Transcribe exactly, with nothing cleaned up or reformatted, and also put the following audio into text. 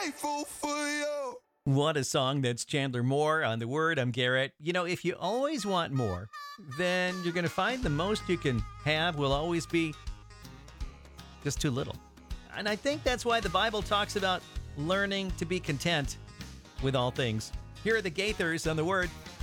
grateful for you. What a song. That's Chandler Moore on The Word. I'm Garrett. You know, if you always want more, then you're going to find the most you can have will always be just too little. And I think that's why the Bible talks about learning to be content with all things. Here are the Gaithers on The Word.